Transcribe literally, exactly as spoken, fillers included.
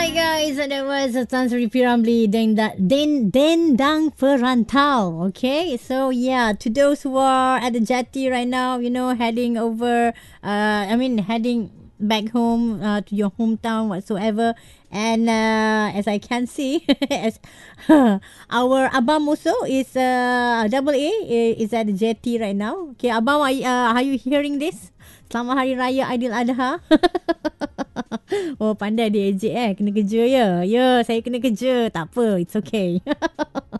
Alright guys, so that was Tan Sri P. Ramlee Dendang, Dendang Perantau. Okay, so yeah, to those who are at the jetty right now, you know, heading over, uh, I mean, heading back home uh, to your hometown whatsoever. And uh, as I can see, as our Abang also is uh, double A i- is at the jetty right now. Okay, Abang, are, you- uh, are you hearing this? Selamat Hari Raya Aidiladha. Oh, pandai dia ejek eh. Kena kerja ya. Ya, saya kena kerja. Tak apa. It's okay.